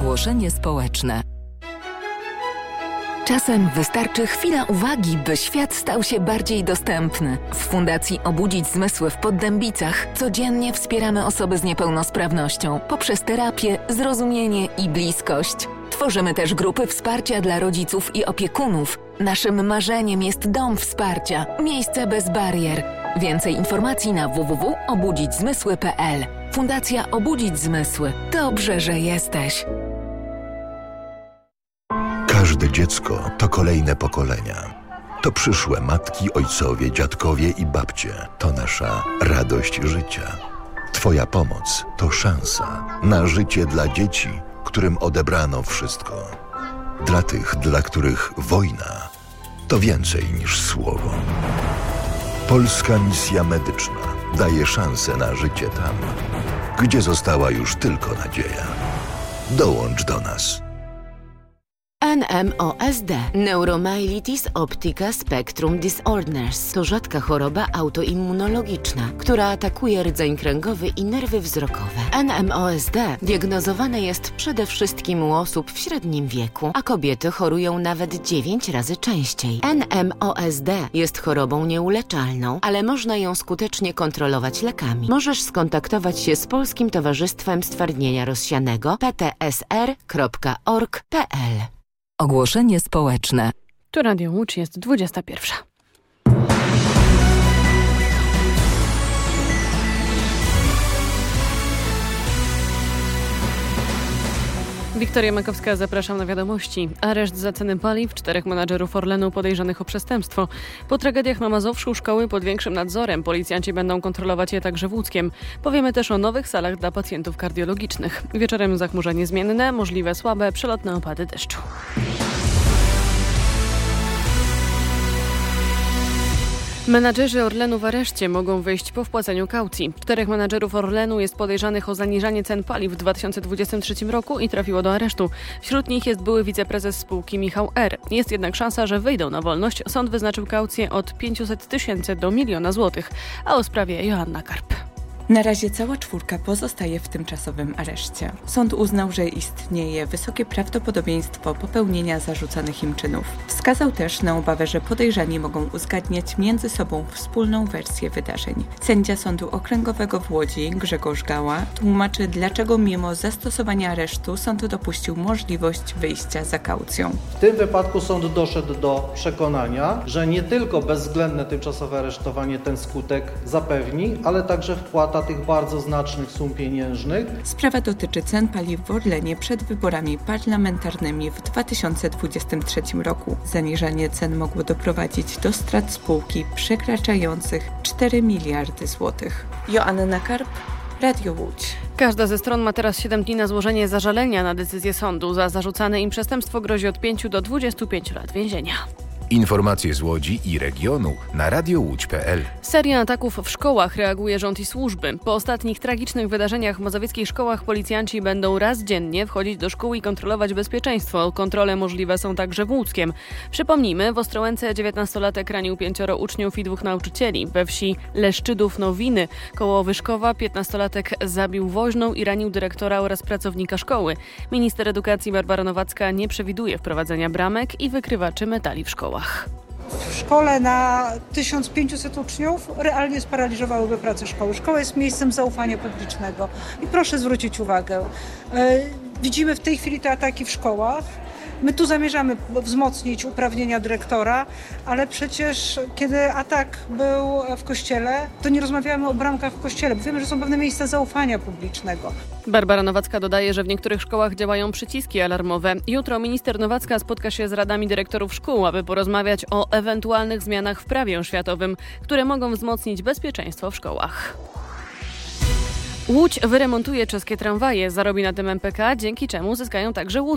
Ogłoszenie społeczne. Czasem wystarczy chwila uwagi, by świat stał się bardziej dostępny. W Fundacji Obudzić Zmysły w Poddębicach codziennie wspieramy osoby z niepełnosprawnością poprzez terapię, zrozumienie i bliskość. Tworzymy też grupy wsparcia dla rodziców i opiekunów. Naszym marzeniem jest dom wsparcia, miejsce bez barier. Więcej informacji na www.obudzićzmysły.pl. Fundacja Obudzić Zmysły. Dobrze, że jesteś. Każde dziecko to kolejne pokolenia. To przyszłe matki, ojcowie, dziadkowie i babcie. To nasza radość życia. Twoja pomoc to szansa na życie dla dzieci, którym odebrano wszystko. Dla tych, dla których wojna to więcej niż słowo. Polska Misja Medyczna daje szansę na życie tam, gdzie została już tylko nadzieja. Dołącz do nas. NMOSD – Neuromyelitis Optica Spectrum Disorders to rzadka choroba autoimmunologiczna, która atakuje rdzeń kręgowy i nerwy wzrokowe. NMOSD diagnozowane jest przede wszystkim u osób w średnim wieku, a kobiety chorują nawet 9 razy częściej. NMOSD jest chorobą nieuleczalną, ale można ją skutecznie kontrolować lekami. Możesz skontaktować się z Polskim Towarzystwem Stwardnienia Rozsianego ptsr.org.pl. Ogłoszenie społeczne. Tu Radio Łódź, jest 21. Wiktoria Makowska, zapraszam na wiadomości. Areszt za ceny paliw 4 menadżerów Orlenu podejrzanych o przestępstwo. Po tragediach na Mazowszu szkoły pod większym nadzorem. Policjanci będą kontrolować je także w Łódzkiem. Powiemy też o nowych salach dla pacjentów kardiologicznych. Wieczorem zachmurzenie zmienne, możliwe słabe, przelotne opady deszczu. Menadżerzy Orlenu w areszcie mogą wyjść po wpłaceniu kaucji. 4 menadżerów Orlenu jest podejrzanych o zaniżanie cen paliw w 2023 roku i trafiło do aresztu. Wśród nich jest były wiceprezes spółki Michał R. Jest jednak szansa, że wyjdą na wolność. Sąd wyznaczył kaucję od 500 000 do 1 000 000 złotych. A o sprawie Joanna Karp. Na razie cała 4 pozostaje w tymczasowym areszcie. Sąd uznał, że istnieje wysokie prawdopodobieństwo popełnienia zarzucanych im czynów. Wskazał też na obawę, że podejrzani mogą uzgadniać między sobą wspólną wersję wydarzeń. Sędzia Sądu Okręgowego w Łodzi, Grzegorz Gała, tłumaczy, dlaczego mimo zastosowania aresztu sąd dopuścił możliwość wyjścia za kaucją. W tym wypadku sąd doszedł do przekonania, że nie tylko bezwzględne tymczasowe aresztowanie ten skutek zapewni, ale także wpłata tych bardzo znacznych sum pieniężnych. Sprawa dotyczy cen paliw w Orlenie przed wyborami parlamentarnymi w 2023 roku. Zaniżanie cen mogło doprowadzić do strat spółki przekraczających 4 miliardy złotych. Joanna Karp, Radio Łódź. Każda ze stron ma teraz 7 dni na złożenie zażalenia na decyzję sądu. Za zarzucane im przestępstwo grozi od 5 do 25 lat więzienia. Informacje z Łodzi i regionu na radiołódź.pl. Seria ataków w szkołach, reaguje rząd i służby. Po ostatnich tragicznych wydarzeniach w mazowieckich szkołach policjanci będą raz dziennie wchodzić do szkół i kontrolować bezpieczeństwo. Kontrole możliwe są także w Łódzkiem. Przypomnijmy, w Ostrołęce 19-latek ranił 5 uczniów i 2 nauczycieli. We wsi Leszczydów-Nowiny koło Wyszkowa 15-latek zabił woźną i ranił dyrektora oraz pracownika szkoły. Minister edukacji Barbara Nowacka nie przewiduje wprowadzenia bramek i wykrywaczy metali w szkołach. W szkole na 1500 uczniów realnie sparaliżowałyby pracę szkoły. Szkoła jest miejscem zaufania publicznego i proszę zwrócić uwagę, widzimy w tej chwili te ataki w szkołach. My tu zamierzamy wzmocnić uprawnienia dyrektora, ale przecież kiedy atak był w kościele, to nie rozmawiamy o bramkach w kościele, bo wiemy, że są pewne miejsca zaufania publicznego. Barbara Nowacka dodaje, że w niektórych szkołach działają przyciski alarmowe. Jutro minister Nowacka spotka się z radami dyrektorów szkół, aby porozmawiać o ewentualnych zmianach w prawie oświatowym, które mogą wzmocnić bezpieczeństwo w szkołach. Łódź wyremontuje czeskie tramwaje, zarobi na tym MPK, dzięki czemu zyskają także